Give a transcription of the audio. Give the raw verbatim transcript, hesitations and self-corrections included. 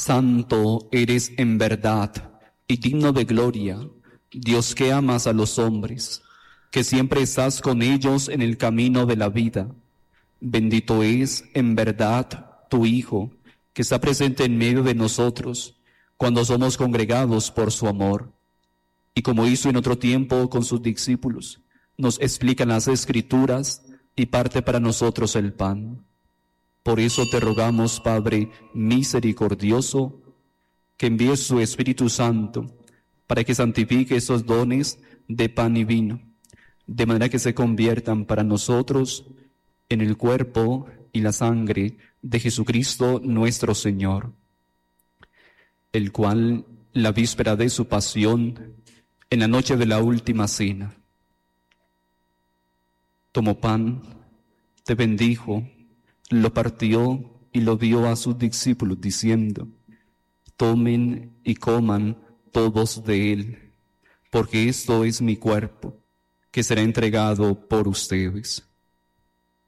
Santo eres en verdad y digno de gloria, Dios que amas a los hombres, que siempre estás con ellos en el camino de la vida. Bendito es en verdad tu Hijo, que está presente en medio de nosotros cuando somos congregados por su amor. Y como hizo en otro tiempo con sus discípulos, nos explica las Escrituras y parte para nosotros el pan. Por eso te rogamos, Padre misericordioso, que envíes su Espíritu Santo para que santifique esos dones de pan y vino, de manera que se conviertan para nosotros en el cuerpo y la sangre de Jesucristo nuestro Señor, el cual, la víspera de su pasión, en la noche de la última cena, tomó pan, te bendijo, lo partió y lo dio a sus discípulos, diciendo: tomen y coman todos de él, porque esto es mi cuerpo, que será entregado por ustedes.